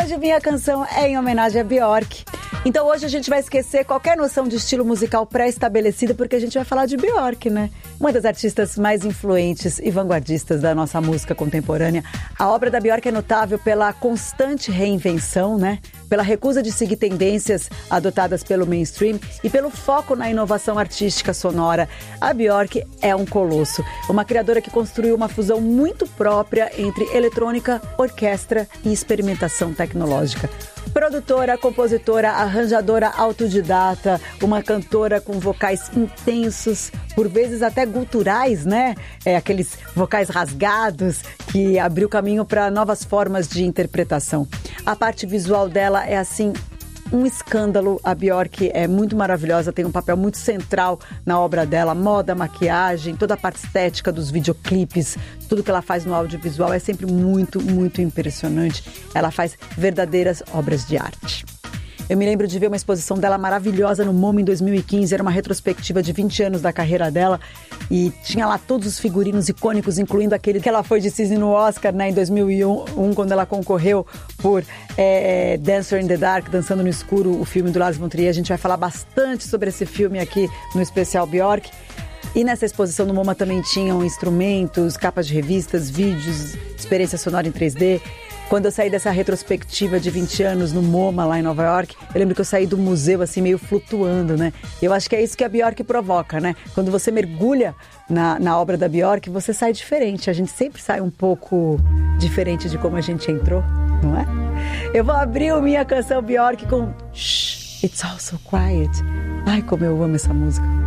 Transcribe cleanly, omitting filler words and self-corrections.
hoje minha canção é em homenagem a Björk. Então hoje a gente vai esquecer qualquer noção de estilo musical pré-estabelecida, porque a gente vai falar de Björk, né? Uma das artistas mais influentes e vanguardistas da nossa música contemporânea. A obra da Björk é notável pela constante reinvenção, né? Pela recusa de seguir tendências adotadas pelo mainstream e pelo foco na inovação artística sonora. A Björk é um colosso, uma criadora que construiu uma fusão muito própria entre eletrônica, orquestra e experimentação tecnológica. Produtora, compositora, arranjadora autodidata, uma cantora com vocais intensos, por vezes até guturais, né? Aqueles vocais rasgados que abriu caminho para novas formas de interpretação. A parte visual dela é assim, um escândalo. A Björk é muito maravilhosa, tem um papel muito central na obra dela. Moda, maquiagem, toda a parte estética dos videoclipes, tudo que ela faz no audiovisual é sempre muito, muito impressionante. Ela faz verdadeiras obras de arte. Eu me lembro de ver uma exposição dela maravilhosa no MoMA em 2015, era uma retrospectiva de 20 anos da carreira dela e tinha lá todos os figurinos icônicos, incluindo aquele que ela foi de cisne no Oscar, né, em 2001, quando ela concorreu por Dancer in the Dark, Dançando no Escuro, o filme do Lars von Trier. A gente vai falar bastante sobre esse filme aqui no especial Björk. E nessa exposição no MoMA também tinham instrumentos, capas de revistas, vídeos, experiência sonora em 3D. Quando eu saí dessa retrospectiva de 20 anos no MoMA, lá em Nova York, eu lembro que eu saí do museu assim, meio flutuando, né? Eu acho que é isso que a Björk provoca, né? Quando você mergulha na obra da Björk, você sai diferente. A gente sempre sai um pouco diferente de como a gente entrou, não é? Eu vou abrir minha canção Björk com Shh, It's All So Quiet. Ai, como eu amo essa música.